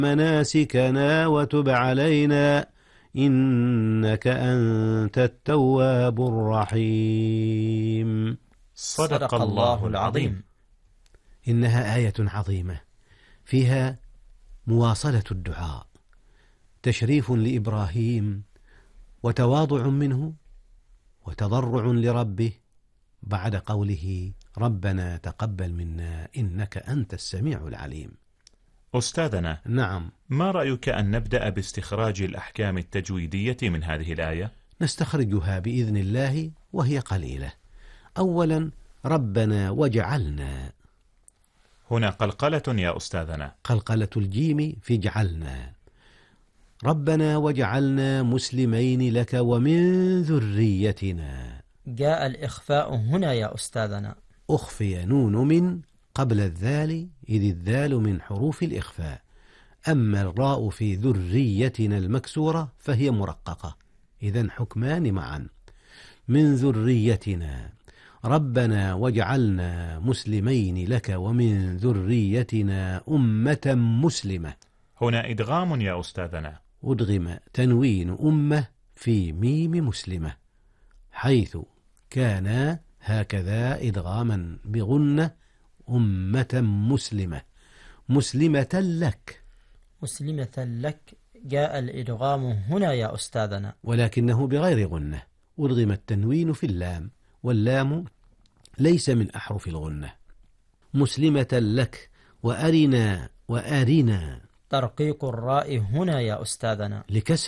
مناسكنا وتب علينا إنك أنت التواب الرحيم. صدق الله العظيم. إنها آية عظيمة فيها مواصلة الدعاء، تشريف لإبراهيم وتواضع منه وتضرع لربه بعد قوله ربنا تقبل منا إنك أنت السميع العليم. أستاذنا، نعم، ما رأيك أن نبدأ باستخراج الأحكام التجويدية من هذه الآية؟ نستخرجها بإذن الله وهي قليلة. أولا ربنا وجعلنا، هنا قلقلة يا أستاذنا. قلقلة الجيم في جعلنا. ربنا وجعلنا مسلمين لك ومن ذريتنا. جاء الإخفاء هنا يا أستاذنا. أخفي نون من قبل الذال إذ الذال من حروف الإخفاء، أما الراء في ذريتنا المكسورة فهي مرققة، إذن حكمان معا. من ذريتنا، ربنا وجعلنا مسلمين لك ومن ذريتنا أمة مسلمة. هنا إدغام يا أستاذنا. أدغم تنوين أمة في ميم مسلمة، حيث كان هكذا إدغاما بغنة أمة مسلمة. مسلمة لك، مسلمة لك جاء الإدغام هنا يا أستاذنا، ولكنه بغير غنة، أدغم التنوين في اللام، واللام ليس من أحرف الغنة. مسلمة لك وأرنا وأرنا، ترقيق الراء هنا يا أستاذنا لكسر